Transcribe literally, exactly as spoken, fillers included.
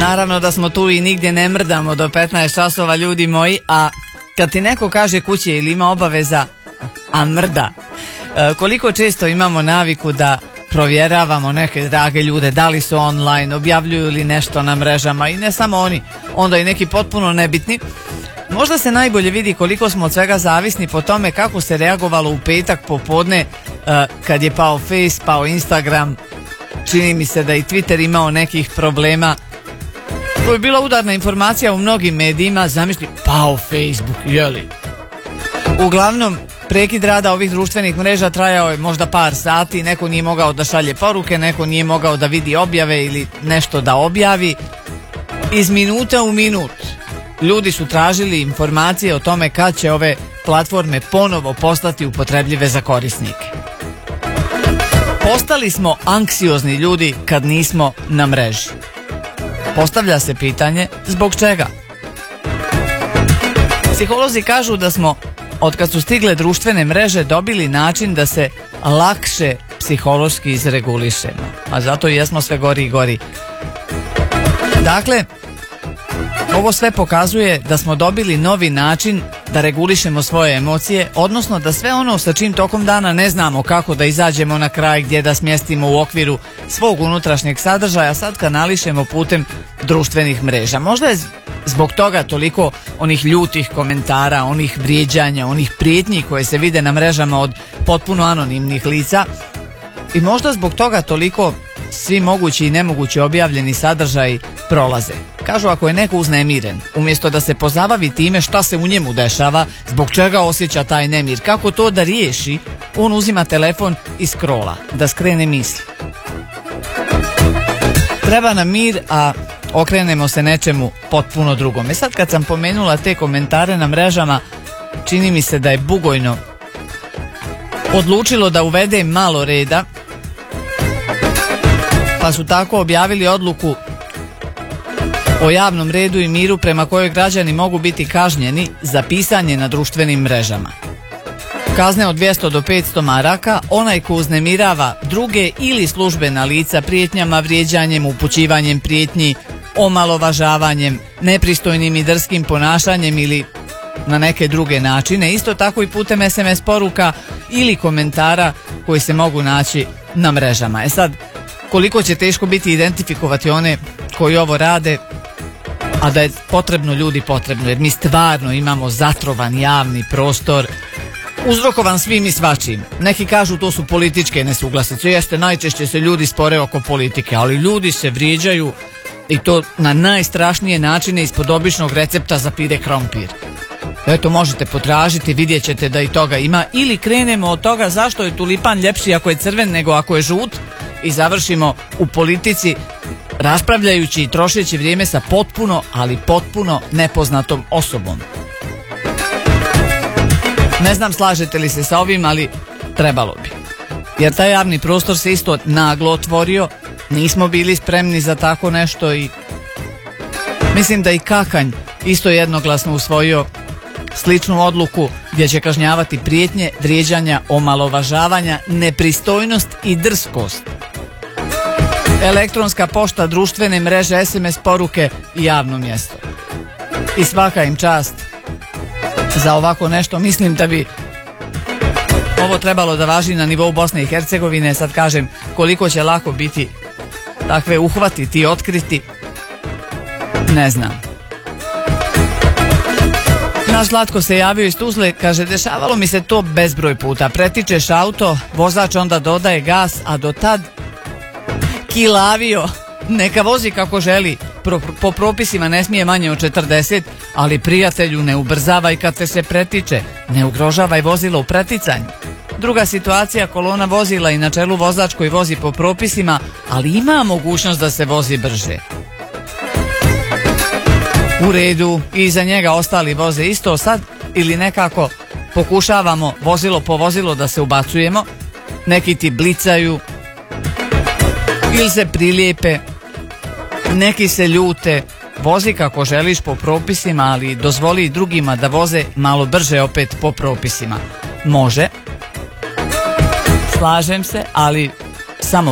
Naravno da smo tu i nigdje ne mrdamo do petnaest časova, ljudi moji, a kad ti neko kaže kući ili ima obaveza, a mrda, e, koliko često imamo naviku da provjeravamo neke drage ljude, da li su online, objavljuju li nešto na mrežama, i ne samo oni, onda i neki potpuno nebitni. Možda se najbolje vidi koliko smo od svega zavisni po tome kako se reagovalo u petak popodne, uh, kad je pao Face, pao Instagram. Čini mi se da i Twitter imao nekih problema. To je bila udarna informacija u mnogim medijima, zamisli, pao Facebook, jeli? Uglavnom, prekid rada ovih društvenih mreža trajao je možda par sati, neko nije mogao da šalje poruke, neko nije mogao da vidi objave ili nešto da objavi. Iz minuta u minut ljudi su tražili informacije o tome kad će ove platforme ponovo postati upotrebljive za korisnike. Postali smo anksiozni ljudi kad nismo na mreži. Postavlja se pitanje zbog čega? Psiholozi kažu da smo, od kad su stigle društvene mreže, dobili način da se lakše psihološki izregulišemo, a zato i jesmo sve gori i gori. Dakle, ovo sve pokazuje da smo dobili novi način da regulišemo svoje emocije, odnosno da sve ono sa čim tokom dana ne znamo kako da izađemo na kraj, gdje da smjestimo u okviru svog unutrašnjeg sadržaja, sad kanališemo putem društvenih mreža. Možda je zbog toga toliko onih ljutih komentara, onih vrijeđanja, onih prijetnji koje se vide na mrežama od potpuno anonimnih lica, i možda zbog toga toliko svi mogući i nemogući objavljeni sadržaji prolaze. Kažu, ako je neko uznemiren, umjesto da se pozabavi time šta se u njemu dešava, zbog čega osjeća taj nemir, kako to da riješi, on uzima telefon i scrolla, da skrene misli. Treba nam mir, a okrenemo se nečemu potpuno drugome. Sad kad sam pomenula te komentare na mrežama, čini mi se da je Bugojno odlučilo da uvede malo reda, pa su tako objavili odluku o javnom redu i miru prema kojoj građani mogu biti kažnjeni za pisanje na društvenim mrežama. Kazne od dvjesto do petsto maraka onaj ko uznemirava druge ili službena lica prijetnjama, vrijeđanjem, upućivanjem prijetnji, omalovažavanjem, nepristojnim i drskim ponašanjem ili na neke druge načine, isto tako i putem es em es poruka ili komentara koji se mogu naći na mrežama. E sad, koliko će teško biti identifikovati one koji ovo rade, a da je potrebno, ljudi, potrebno, jer mi stvarno imamo zatrovan javni prostor, uzrokovan svim i svačim. Neki kažu to su političke nesuglasice, jeste, najčešće se ljudi spore oko politike, ali ljudi se vrijeđaju, i to na najstrašnije načine, ispod običnog recepta za pire krompir. Eto, možete potražiti, vidjet ćete da i toga ima, ili krenemo od toga zašto je tulipan ljepši ako je crven nego ako je žut, i završimo u politici raspravljajući i trošeći vrijeme sa potpuno, ali potpuno nepoznatom osobom. Ne znam slažete li se sa ovim, ali trebalo bi. Jer taj javni prostor se isto naglo otvorio, nismo bili spremni za tako nešto, i mislim da i Kakanj isto jednoglasno usvojio sličnu odluku gdje će kažnjavati prijetnje, vrijeđanja, omalovažavanja, nepristojnost i drskost. Elektronska pošta, društvene mreže, es em es poruke i javno mjesto. I svaka im čast za ovako nešto. Mislim da bi ovo trebalo da važi na nivou Bosne i Hercegovine. Sad kažem, koliko će lako biti takve uhvatiti i otkriti, ne znam. Naš Zlatko se javio iz Tuzle, kaže, dešavalo mi se to bezbroj puta. Pretičeš auto, vozač onda dodaje gas, a do tad kilavio, neka vozi kako želi, Pro, po propisima ne smije manje od četrdeset, ali prijatelju, ne ubrzavaj kad te se pretiče, ne ugrožavaj vozilo u preticanju. Druga situacija, kolona vozila i na čelu vozač koji vozi po propisima, ali ima mogućnost da se vozi brže. U redu, i iza njega ostali voze isto sad, ili nekako pokušavamo vozilo po vozilo da se ubacujemo, neki ti blicaju ili se prilijepe, neki se ljute. Vozi kako želiš po propisima, ali dozvoli i drugima da voze malo brže opet po propisima. Može, slažem se, ali